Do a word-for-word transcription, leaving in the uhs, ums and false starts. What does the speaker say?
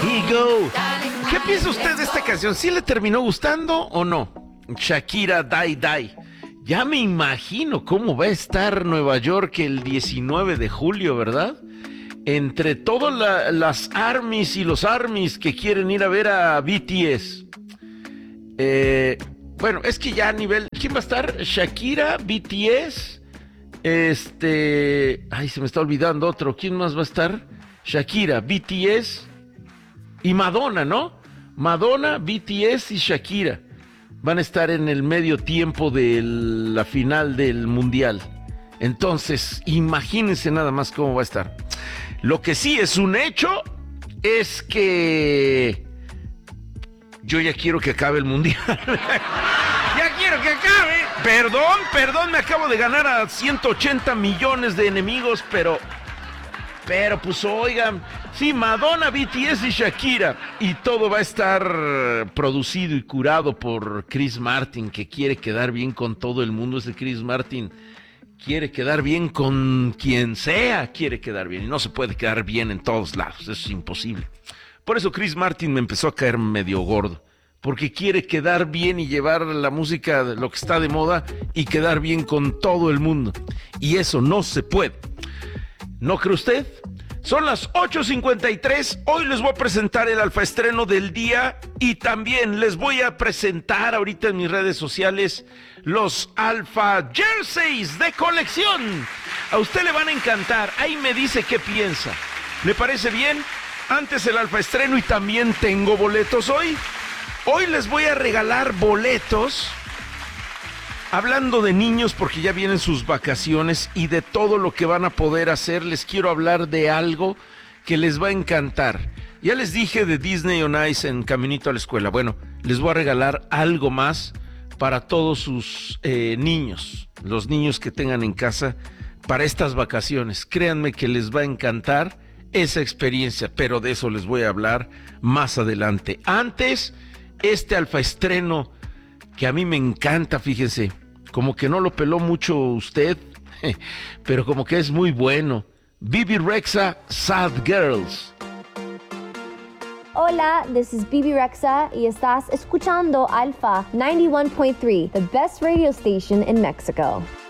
Ego. ¿Qué piensa usted de esta canción? ¿Sí le terminó gustando o no? Shakira, Die Die. Ya me imagino cómo va a estar Nueva York el diecinueve de julio, ¿verdad? Entre todas la, las armies y los armies que quieren ir a ver a B T S. Eh, bueno, es que ya a nivel... ¿Quién va a estar? Shakira, B T S... Este... Ay, se me está olvidando otro. ¿Quién más va a estar? Shakira, B T S y Madonna, ¿no? Madonna, B T S y Shakira van a estar en el medio tiempo de la final del Mundial. Entonces, imagínense nada más cómo va a estar. Lo que sí es un hecho es que yo ya quiero que acabe el Mundial. Ya quiero que acabe. Perdón, perdón, me acabo de ganar a ciento ochenta millones de enemigos, pero... Pero pues oigan, sí, Madonna, B T S y Shakira. Y todo va a estar producido y curado por Chris Martin, que quiere quedar bien con todo el mundo. Ese Chris Martin quiere quedar bien con quien sea, quiere quedar bien. Y no se puede quedar bien en todos lados, eso es imposible. Por eso Chris Martin me empezó a caer medio gordo. Porque quiere quedar bien y llevar la música, lo que está de moda, y quedar bien con todo el mundo. Y eso no se puede. ¿No cree usted? Son las ocho cincuenta y tres, hoy les voy a presentar el alfaestreno del día y también les voy a presentar ahorita en mis redes sociales los alfa jerseys de colección. A usted le van a encantar, ahí me dice qué piensa. ¿Le parece bien? Antes el alfaestreno y también tengo boletos hoy. Hoy les voy a regalar boletos. Hablando de niños, porque ya vienen sus vacaciones y de todo lo que van a poder hacer, les quiero hablar de algo que les va a encantar. Ya les dije de Disney on Ice en Caminito a la Escuela. Bueno, les voy a regalar algo más para todos sus eh, niños, los niños que tengan en casa para estas vacaciones. Créanme que les va a encantar esa experiencia, pero de eso les voy a hablar más adelante. Antes, este alfaestreno que a mí me encanta, fíjense. Como que no lo peló mucho usted, pero como que es muy bueno. Bebe Rexha, Sad Girls. Hola, this is Bebe Rexha y estás escuchando Alpha ninety-one point three, the best radio station in Mexico.